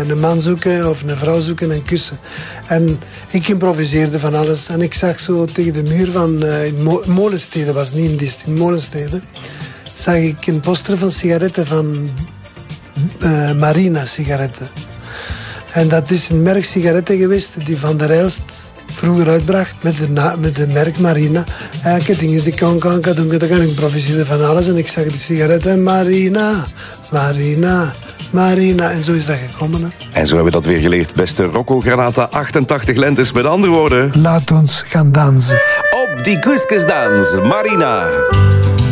een man zoeken of een vrouw zoeken en kussen. En ik improviseerde van alles. En ik zag zo tegen de muur van... in Molenstede was niet in Dist, in Molenstede... zag ik een poster van sigaretten van Marina sigaretten. En dat is een merk sigaretten geweest die Van der Elst vroeger uitbracht met de merk Marina. Ik kan improviseren van alles en ik zag die sigaretten Marina, Marina, Marina. En zo is dat gekomen. Hè. En zo hebben we dat weer geleerd, beste Rocco Granata 88 lentes. Met andere woorden... Laat ons gaan dansen. Op die kusjesdans, Marina.